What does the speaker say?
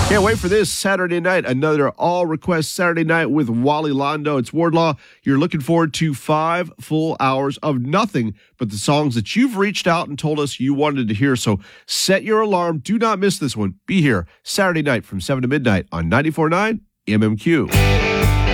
Can't wait for this Saturday night. Another all-request Saturday night with Wally Londo. It's Wardlaw. You're looking forward to 5 full hours of nothing but the songs that you've reached out and told us you wanted to hear. So set your alarm. Do not miss this one. Be here Saturday night from 7 to midnight on 94.9 MMQ.